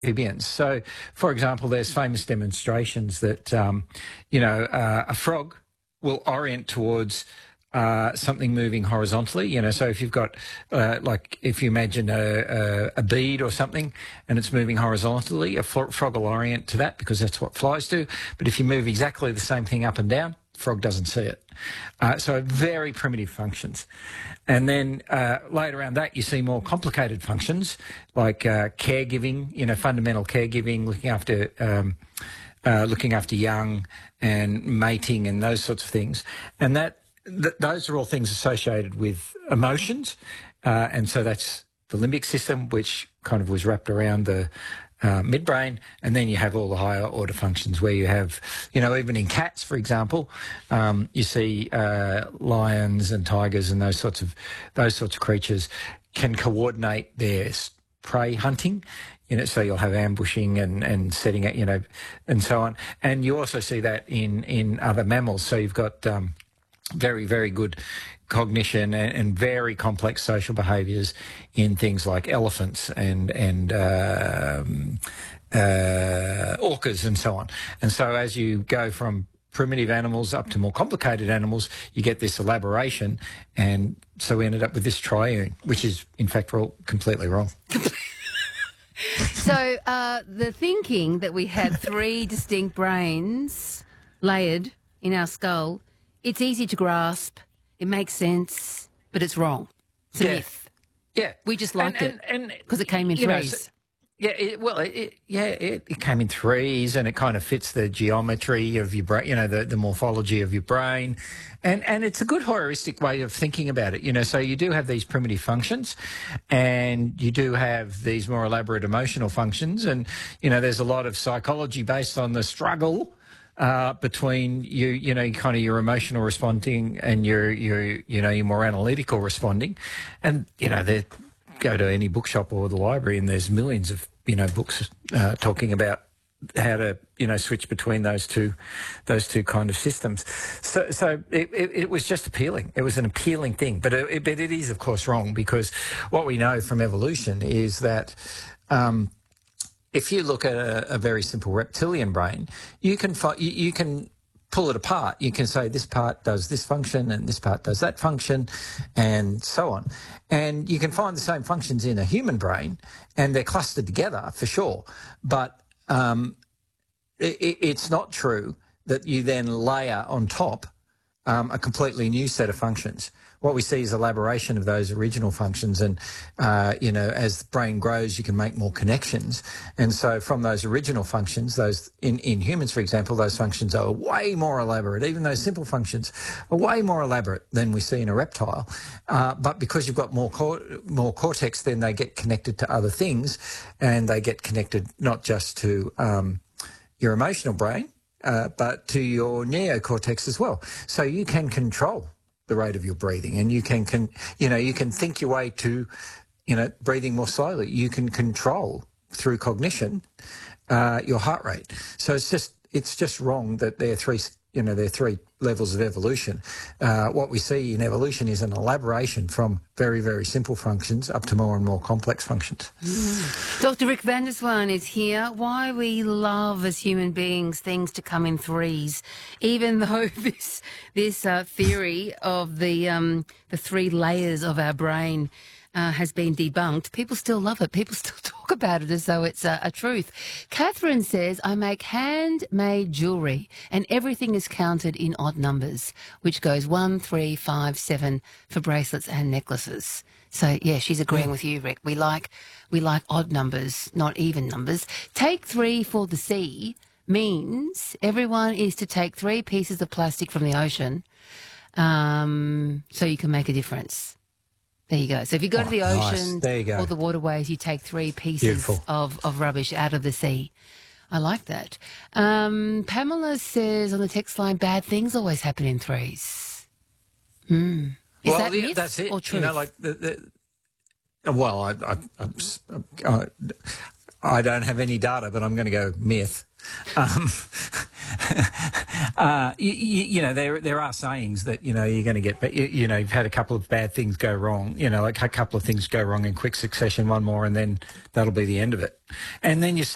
amphibians. So, for example, there's famous demonstrations that, a frog will orient towards something moving horizontally. So if you've got, if you imagine a bead or something and it's moving horizontally, a frog will orient to that because that's what flies do. But if you move exactly the same thing up and down, frog doesn't see it. So very primitive functions. And then later around that, you see more complicated functions like caregiving, fundamental caregiving, looking after young and mating and those sorts of things. And those are all things associated with emotions. And so that's the limbic system, which kind of was wrapped around the midbrain, and then you have all the higher order functions where you have, even in cats, for example, you see lions and tigers and those sorts of creatures can coordinate their prey hunting. So you'll have ambushing and setting it, and so on. And you also see that in other mammals. So you've got very, very good cognition and very complex social behaviours in things like elephants and orcas and so on. And so as you go from primitive animals up to more complicated animals, you get this elaboration. And so we ended up with this triune, which is, in fact, all completely wrong. So the thinking that we had 3 distinct brains layered in our skull, it's easy to grasp. It makes sense, but it's wrong. It's a myth. Yeah. We just liked it because it came in threes. It came in threes, and it kind of fits the geometry of your brain, the morphology of your brain. And it's a good heuristic way of thinking about it, So you do have these primitive functions, and you do have these more elaborate emotional functions. And, there's a lot of psychology based on the struggle between kind of your emotional responding and your more analytical responding. And, they go to any bookshop or the library and there's millions of, books talking about how to, switch between those two kind of systems. So it was just appealing. It was an appealing thing, but it is, of course, wrong, because what we know from evolution is that, if you look at a very simple reptilian brain, you can pull it apart. You can say this part does this function and this part does that function, and so on. And you can find the same functions in a human brain, and they're clustered together for sure. But it's not true that you then layer on top a completely new set of functions. What we see is elaboration of those original functions, and as the brain grows, you can make more connections. And so from those original functions, those in humans, for example, those functions are way more elaborate. Even those simple functions are way more elaborate than we see in a reptile. But because you've got more cortex, then they get connected to other things, and they get connected not just to your emotional brain, but to your neocortex as well. So you can control the rate of your breathing, and you can think your way to, breathing more slowly. You can control through cognition your heart rate. So it's just wrong that there are three levels of evolution. What we see in evolution is an elaboration from very, very simple functions up to more and more complex functions. Dr. Rick van der Zwaan is here. Why we love as human beings things to come in threes, even though this theory of the 3 layers of our brain has been debunked, people still love it. People still talk about it as though it's a truth. Catherine says, I make handmade jewellery and everything is counted in odd numbers, which goes 1, 3, 5, 7 for bracelets and necklaces. So, yeah, she's agreeing with you, Rick. We like odd numbers, not even numbers. Take 3 for the sea means everyone is to take 3 pieces of plastic from the ocean so you can make a difference. There you go. So if you go to the ocean or the waterways, you take 3 pieces of rubbish out of the sea. I like that. Pamela says on the text line, bad things always happen in threes. Is that myth that's it. Or truth? I don't have any data, but I'm going to go myth. There are sayings that, you're going to get, you've had a couple of bad things go wrong, like a couple of things go wrong in quick succession, one more, and then that'll be the end of it. And then you